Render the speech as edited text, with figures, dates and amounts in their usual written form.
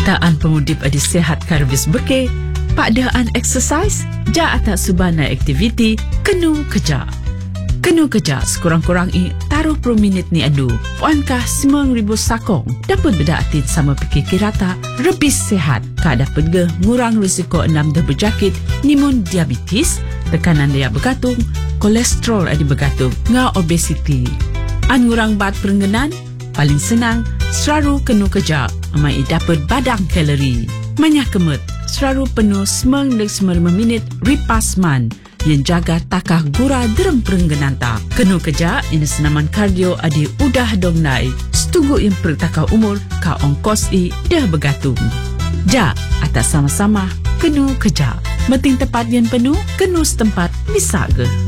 Taan pemudip adi sehat karbis berke, pakdaan exercise, ja atas subana aktiviti, kenu kerja. Kenu kerja sekurang-kurang taruh per minit ni adu. Puankah 9,000 sakong dapat beda atit sama pikir kirata, lebih sehat, ka dapat ge ngurang risiko 6 dah berjakit, nimun diabetes, tekanan daya bergantung, kolesterol adi bergantung, nga obesiti. An ngurang bat perengganan, paling senang, selalu kenu kerja, amai dapat badang kalori. Manya kemut, selalu penuh 9 minit ripas man, yang jaga takah gura derem perengganan ta. Kenu kerja, ini senaman kardio adi udah dong nai, setugu yang pertakah umur, ka ongkos dah bergantung. Ja, atas sama-sama, kenu kerja. Meting tepat yang penuh, kenu setempat bisa ke?